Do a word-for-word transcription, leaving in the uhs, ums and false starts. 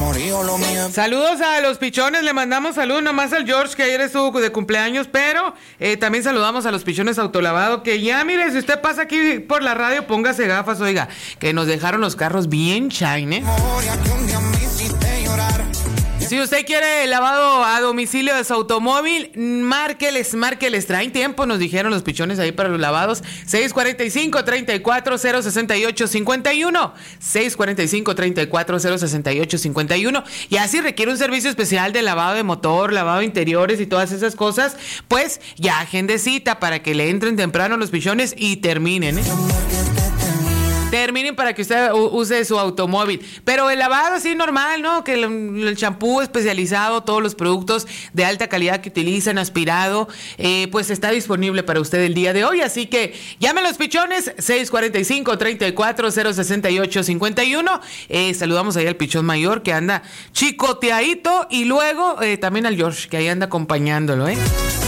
Saludos a los pichones, le mandamos saludos nomás al George que ayer estuvo de cumpleaños, pero eh, también saludamos a los pichones autolavado que ya mire, si usted pasa aquí por la radio, póngase gafas, oiga, que nos dejaron los carros bien shine, ¿eh? Si usted quiere lavado a domicilio de su automóvil, márqueles, márqueles, traen tiempo, nos dijeron los pichones ahí para los lavados. seis cuarenta y cinco, treinta y cuatro, cero sesenta y ocho, cincuenta y uno. seis cuarenta y cinco, treinta y cuatro, cero sesenta y ocho, cincuenta y uno. Y así requiere un servicio especial de lavado de motor, lavado de interiores y todas esas cosas, pues ya agende cita para que le entren temprano los pichones y terminen, ¿eh? Terminen para que usted use su automóvil. Pero el lavado así normal, ¿no? Que el champú especializado, todos los productos de alta calidad que utilizan, aspirado, eh, pues está disponible para usted el día de hoy. Así que llamen los pichones, seis cuarenta y cinco, treinta y cuatro, cero sesenta y ocho, cincuenta y uno. Eh, saludamos ahí al pichón mayor que anda chicoteadito y luego eh, también al George que ahí anda acompañándolo, ¿eh?